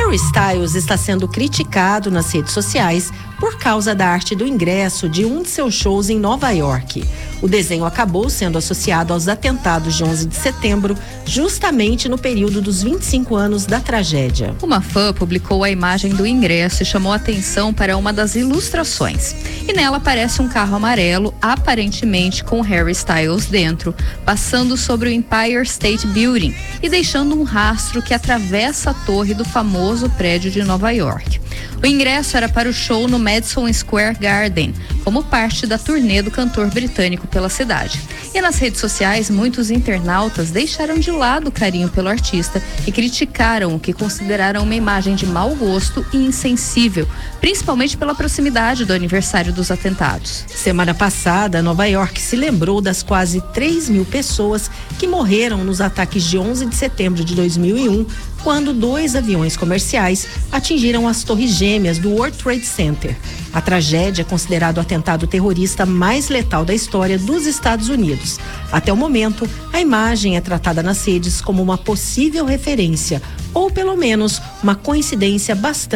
Harry Styles está sendo criticado nas redes sociais por causa da arte do ingresso de um de seus shows em Nova York. O desenho acabou sendo associado aos atentados de 11 de setembro, justamente no período dos 25 anos da tragédia. Uma fã publicou a imagem do ingresso e chamou atenção para uma das ilustrações. E nela aparece um carro amarelo, aparentemente com Harry Styles dentro, passando sobre o Empire State Building e deixando um rastro que atravessa a torre do famoso prédio de Nova York. O ingresso era para o show no Madison Square Garden, como parte da turnê do cantor britânico pela cidade. E nas redes sociais, muitos internautas deixaram de lado o carinho pelo artista e criticaram o que consideraram uma imagem de mau gosto e insensível, principalmente pela proximidade do aniversário dos atentados. Semana passada, Nova York se lembrou das quase 3.000 pessoas que morreram nos ataques de 11 de setembro de 2001, quando 2 aviões comerciais atingiram as torres gêmeas do World Trade Center. A tragédia é considerado o atentado terrorista mais letal da história dos Estados Unidos. Até o momento, a imagem é tratada nas redes como uma possível referência, ou pelo menos uma coincidência bastante